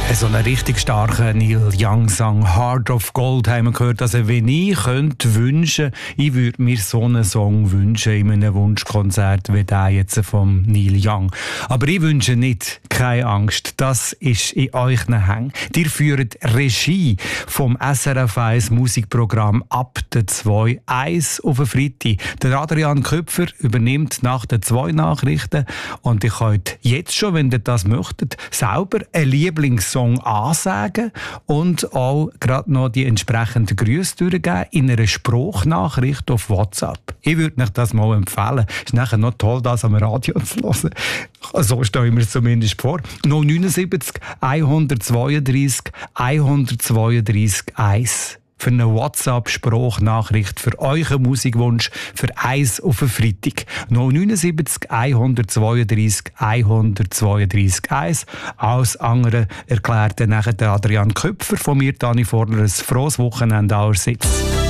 So einen richtig starken Neil Young-Song «Heart of Gold» haben wir gehört. Also wenn ich könnte wünschen, ich würde mir so einen Song wünschen in einem Wunschkonzert wie der jetzt vom Neil Young. Aber ich wünsche nicht, keine Angst, das ist in euren Händen. Ihr führt Regie vom SRF 1 Musikprogramm ab der 2 1 auf den Freitag. Der Adrian Köpfer übernimmt nach den 2 Nachrichten und ihr könnt jetzt schon, wenn ihr das möchtet, selber einen Lieblingssong ansagen und auch gerade noch die entsprechenden Grüße durchgeben in einer Sprachnachricht auf WhatsApp. Ich würde euch das mal empfehlen. Es ist nachher noch toll, das am Radio zu hören. So stelle ich mir es zumindest vor. 079 132 132 1. Für eine WhatsApp-Sprachnachricht für euren Musikwunsch für 1 auf den Freitag. 079 132 132 1. Alles andere erklärt dann nachher der Adrian Köpfer von mir, Dani Vorler, ein frohes Wochenende allerseits.